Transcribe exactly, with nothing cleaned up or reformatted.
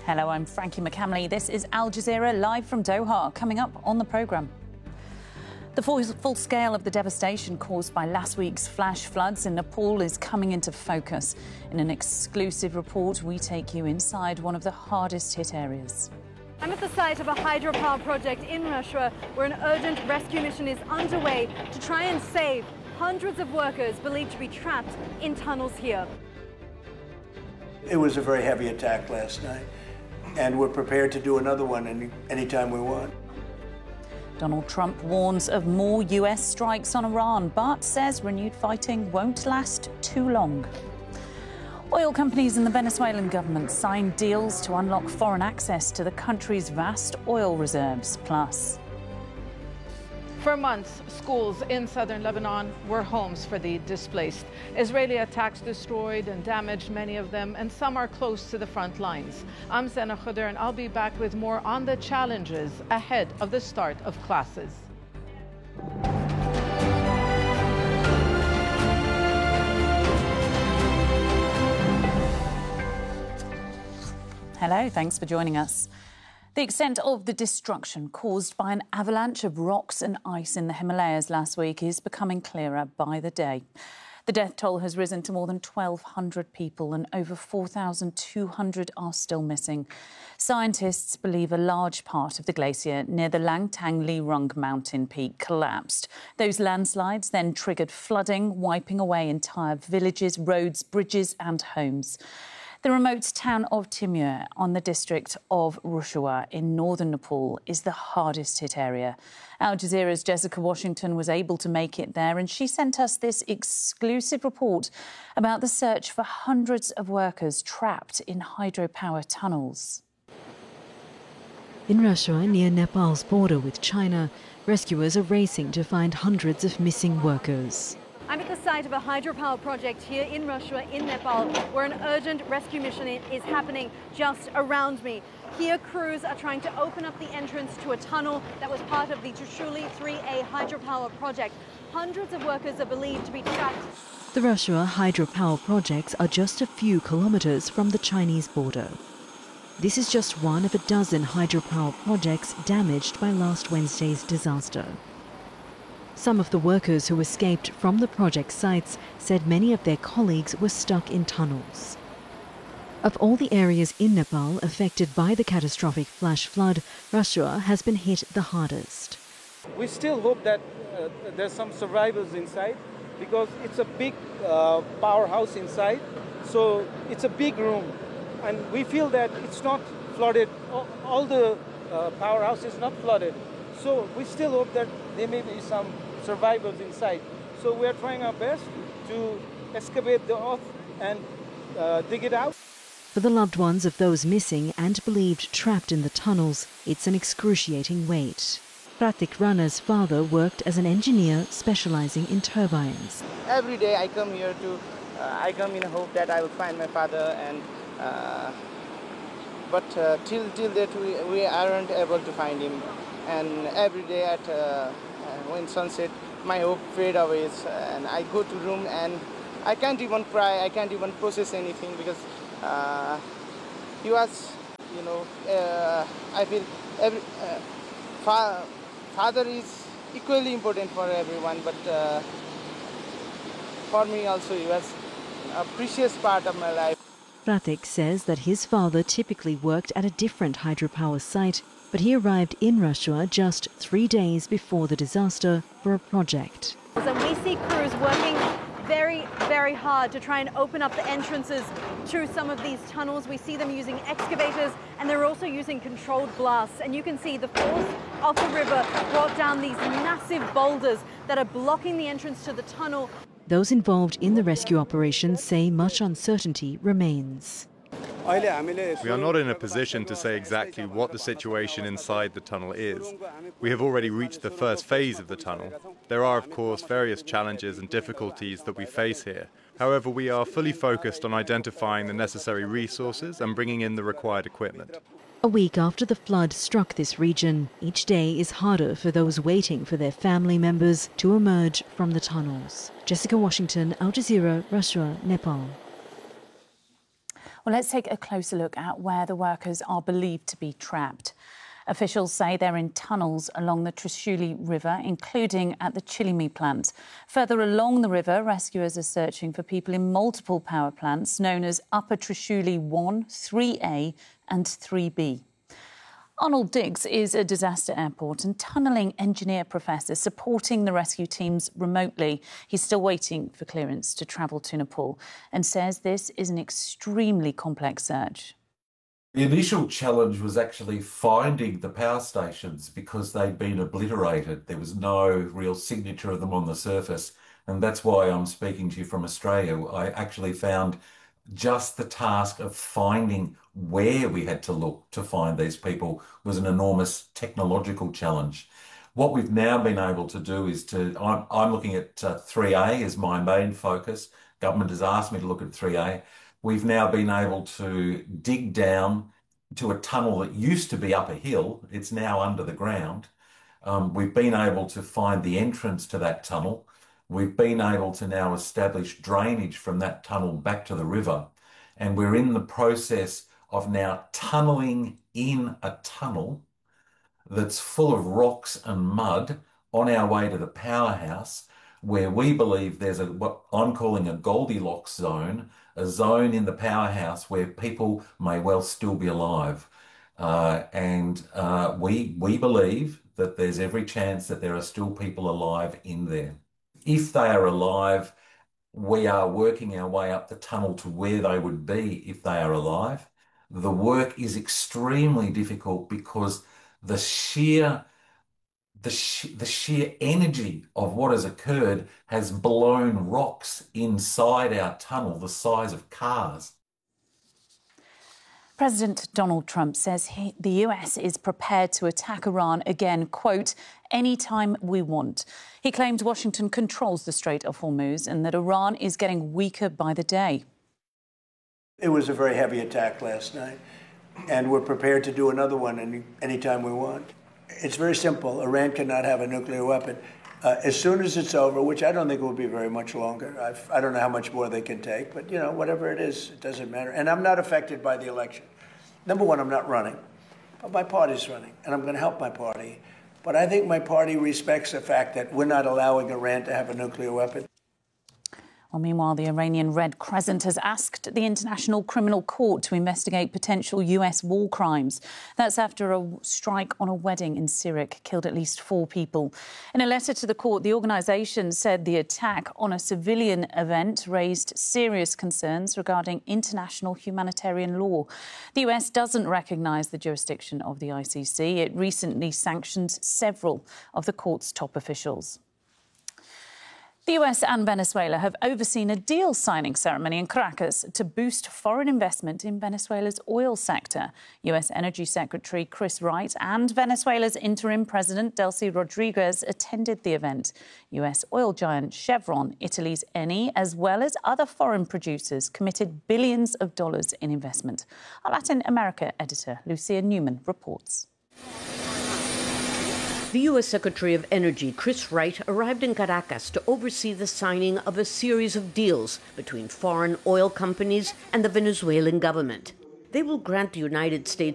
Hello, I'm Frankie McCamley. This is Al Jazeera live from Doha. Coming up on the programme. The full, full scale of the devastation caused by last week's flash floods in Nepal is coming into focus. In an exclusive report, we take you inside one of the hardest hit areas. I'm at the site of a hydropower project in Rashwa, where an urgent rescue mission is underway to try and save hundreds of workers believed to be trapped in tunnels here. It was a very heavy attack last night, and we're prepared to do another one any anytime we want. Donald Trump warns of more U S strikes on Iran, but says renewed fighting won't last too long. Oil companies and the Venezuelan government signed deals to unlock foreign access to the country's vast oil reserves. Plus, for months, schools in southern Lebanon were homes for the displaced. Israeli attacks destroyed and damaged many of them, and some are close to the front lines. I'm Zena Khuder, and I'll be back with more on the challenges ahead of the start of classes. hello, thanks for joining us. The extent of the destruction caused by an avalanche of rocks and ice in the Himalayas last week is becoming clearer by the day. The death toll has risen to more than twelve hundred people and over four thousand two hundred are still missing. Scientists believe a large part of the glacier near the Langtang Lirung mountain peak collapsed. Those landslides then triggered flooding, wiping away entire villages, roads, bridges and homes. The remote town of Timur on the district of Rashwa in northern Nepal is the hardest hit area. Al Jazeera's Jessica Washington was able to make it there, and she sent us this exclusive report about the search for hundreds of workers trapped in hydropower tunnels. In Rashwa, near Nepal's border with China, rescuers are racing to find hundreds of missing workers. I'm at the site of a hydropower project here in Rashwa in Nepal, where an urgent rescue mission is happening just around me. Here, crews are trying to open up the entrance to a tunnel that was part of the Trishuli three A hydropower project. Hundreds of workers are believed to be trapped. The Rashwa hydropower projects are just a few kilometres from the Chinese border. This is just one of a dozen hydropower projects damaged by last Wednesday's disaster. Some of the workers who escaped from the project sites said many of their colleagues were stuck in tunnels. Of all the areas in Nepal affected by the catastrophic flash flood, Rashwa has been hit the hardest. We still hope that uh, there's some survivors inside, because it's a big uh, powerhouse inside, so it's a big room, and we feel that it's not flooded. All, all the uh, powerhouse is not flooded, so we still hope that there may be some survivors inside. So we are trying our best to excavate the earth and uh, dig it out. For the loved ones of those missing and believed trapped in the tunnels, it's an excruciating wait. Pratik Rana's father worked as an engineer specializing in turbines. Every day I come here to, uh, I come in hope that I will find my father, and uh, but uh, till till that we, we aren't able to find him. And every day at uh, when sunset, my hope fade away, and I go to room and I can't even cry, I can't even process anything, because uh, he was, you know, uh, I feel every uh, fa father is equally important for everyone, but uh, for me also he was a precious part of my life. Pratik says that his father typically worked at a different hydropower site, but he arrived in Rashwa just three days before the disaster for a project. And we see crews working very, very hard to try and open up the entrances to some of these tunnels. We see them using excavators, and they're also using controlled blasts. And you can see the force of the river brought down these massive boulders that are blocking the entrance to the tunnel. Those involved in the rescue operation say much uncertainty remains. We are not in a position to say exactly what the situation inside the tunnel is. We have already reached the first phase of the tunnel. There are, of course, various challenges and difficulties that we face here. However, we are fully focused on identifying the necessary resources and bringing in the required equipment. A week after the flood struck this region, each day is harder for those waiting for their family members to emerge from the tunnels. Jessica Washington, Al Jazeera, Rashwa, Nepal. Well, let's take a closer look at where the workers are believed to be trapped. Officials say they're in tunnels along the Trishuli River, including at the Chilimi plant. Further along the river, rescuers are searching for people in multiple power plants known as Upper Trishuli one, three A and three B. Arnold Diggs is a disaster airport and tunnelling engineer professor supporting the rescue teams remotely. He's still waiting for clearance to travel to Nepal and says this is an extremely complex search. The initial challenge was actually finding the power stations because they'd been obliterated. There was no real signature of them on the surface. And that's why I'm speaking to you from Australia. I actually found just the task of finding where we had to look to find these people was an enormous technological challenge. What we've now been able to do is to, I'm, I'm looking at uh, three A as my main focus. Government has asked me to look at three A. We've now been able to dig down to a tunnel that used to be up a hill. It's now under the ground. Um, we've been able to find the entrance to that tunnel. We've been able to now establish drainage from that tunnel back to the river. And we're in the process of now tunnelling in a tunnel that's full of rocks and mud on our way to the powerhouse, where we believe there's a what I'm calling a Goldilocks zone, a zone in the powerhouse where people may well still be alive. Uh, and uh, we, we believe that there's every chance that there are still people alive in there. If they are alive, we are working our way up the tunnel to where they would be if they are alive. The work is extremely difficult because the sheer The, sh- the sheer energy of what has occurred has blown rocks inside our tunnel the size of cars. President Donald Trump says he, the U S is prepared to attack Iran again, quote, anytime we want. He claimed Washington controls the Strait of Hormuz and that Iran is getting weaker by the day. It was a very heavy attack last night, and we're prepared to do another one any anytime we want. It's very simple. Iran cannot have a nuclear weapon. Uh, as soon as it's over, which I don't think will be very much longer, I've, I don't know how much more they can take, but, you know, whatever it is, it doesn't matter. And I'm not affected by the election. Number one, I'm not running, but my party's running, and I'm going to help my party. But I think my party respects the fact that we're not allowing Iran to have a nuclear weapon. Well, meanwhile, the Iranian Red Crescent has asked the International Criminal Court to investigate potential U S war crimes. That's after a strike on a wedding in Sirik killed at least four people. In a letter to the court, the organisation said the attack on a civilian event raised serious concerns regarding international humanitarian law. The U S doesn't recognise the jurisdiction of the I C C. It recently sanctioned several of the court's top officials. The U S and Venezuela have overseen a deal signing ceremony in Caracas to boost foreign investment in Venezuela's oil sector. U S Energy Secretary Chris Wright and Venezuela's interim president Delcy Rodriguez attended the event. U S oil giant Chevron, Italy's Eni, as well as other foreign producers committed billions of dollars in investment. Our Latin America editor Lucia Newman reports. The U S Secretary of Energy, Chris Wright, arrived in Caracas to oversee the signing of a series of deals between foreign oil companies and the Venezuelan government. They will grant the United States